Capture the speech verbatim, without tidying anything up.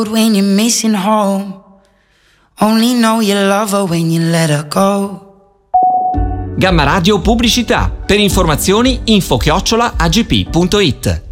When you're missing home, only know you love her when you let her go. Gamma Radio Pubblicità. Per informazioni info chiocciola agp punto it.